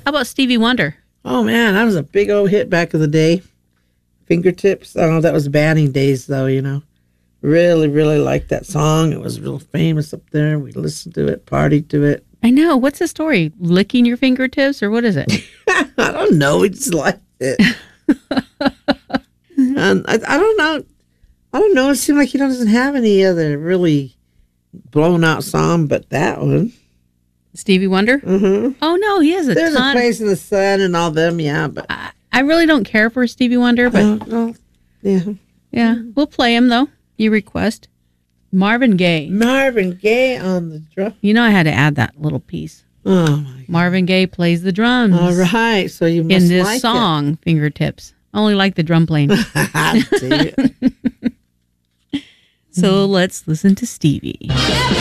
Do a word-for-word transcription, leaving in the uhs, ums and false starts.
How about Stevie Wonder? Oh, man, that was a big old hit back in the day. Fingertips. Oh, that was banning days, though, you know. Really, really liked that song. It was real famous up there. We listened to it, partied to it. I know. What's the story? Licking your fingertips, or what is it? I don't know. We just liked it. And I, I don't know. I don't know. It seemed like he doesn't have any other really blown out song but that one. Stevie Wonder? Mm-hmm. Oh, no, he has a There's ton. a Place in the Sun and all them, yeah. But I, I really don't care for Stevie Wonder, but uh, oh, yeah. yeah, we'll play him, though. You request. Marvin Gaye. Marvin Gaye on the drum. You know I had to add that little piece. Oh, my God. Marvin Gaye plays the drums. All right, so you must in this like song, Fingertips. I only like the drum playing. it. So let's listen to Stevie.